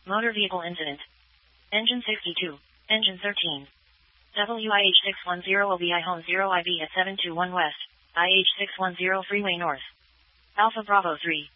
Motor vehicle incident. Engine 62. Engine 13. WIH610 OBI Home 0 IB at 721 West. IH610 Freeway North. Alpha Bravo 3.